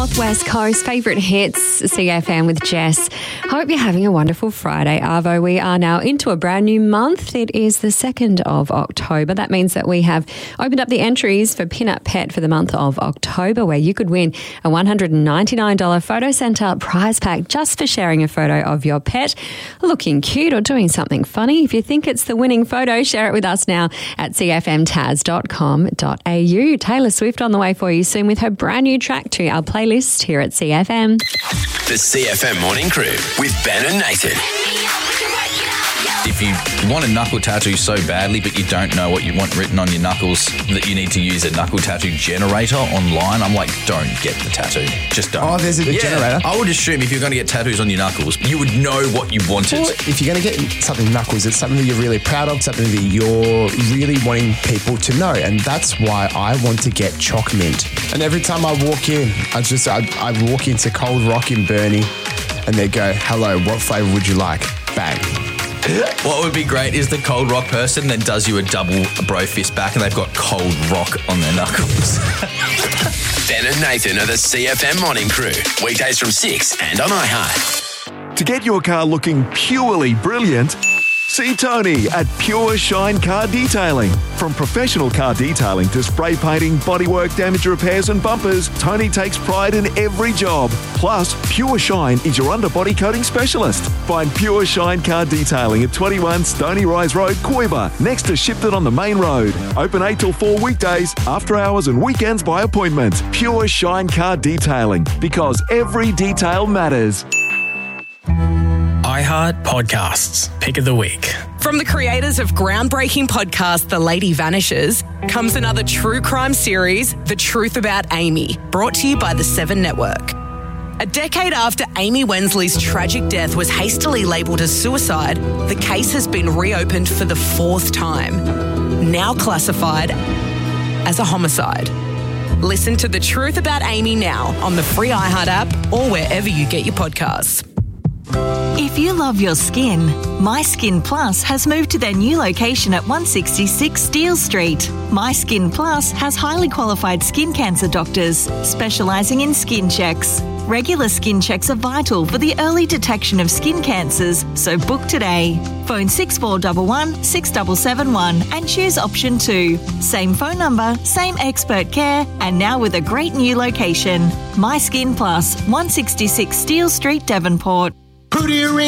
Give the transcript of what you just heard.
West Coast favourite hits, CFM with Jess. Hope you're having a wonderful Friday, Arvo. We are now into a brand new month. It is the 2nd of October. That means that we have opened up the entries for Pin Up Pet for the month of October, where you could win a $199 Photo Centre prize pack just for sharing a photo of your pet looking cute or doing something funny. If you think it's the winning photo, share it with us now at cfmtaz.com.au. Taylor Swift on the way for you soon with her brand new track to our playlist here at CFM. The CFM Morning Crew with Ben and Nathan. If you want a knuckle tattoo so badly but you don't know what you want written on your knuckles, that you need to use a knuckle tattoo generator online, I'm like, don't get the tattoo. Just don't. Oh, there's a generator? I would assume if you're going to get tattoos on your knuckles, you would know what you wanted. Well, if you're going to get something knuckles, it's something that you're really proud of, something that you're really wanting people to know. And that's why I want to get Choc Mint. And every time I walk in, I walk into Cold Rock in Burnie and they go, hello, what flavour would you like? Bang. What would be great is the Cold Rock person then does you a double bro fist back and they've got Cold Rock on their knuckles. Ben and Nathan are the CFM Morning Crew. Weekdays from 6 and on iHeart. To get your car looking purely brilliant, see Tony at Pure Shine Car Detailing. From professional car detailing to spray painting, bodywork, damage repairs and bumpers, Tony takes pride in every job. Plus, Pure Shine is your underbody coating specialist. Find Pure Shine Car Detailing at 21 Stony Rise Road, Koiba, next to Shipton on the main road. Open 8 till 4 weekdays, after hours and weekends by appointment. Pure Shine Car Detailing, because every detail matters. iHeart Podcasts, Pick of the Week. From the creators of groundbreaking podcast The Lady Vanishes comes another true crime series, The Truth About Amy, brought to you by the Seven Network. A decade after Amy Wensley's tragic death was hastily labelled as suicide, the case has been reopened for the 4th time, now classified as a homicide. Listen to The Truth About Amy now on the free iHeart app or wherever you get your podcasts. If you love your skin, My Skin Plus has moved to their new location at 166 Steele Street. My Skin Plus has highly qualified skin cancer doctors specialising in skin checks. Regular skin checks are vital for the early detection of skin cancers, so book today. Phone 6411 6771 and choose option 2. Same phone number, same expert care, and now with a great new location. My Skin Plus, 166 Steele Street, Devonport. Who do you ring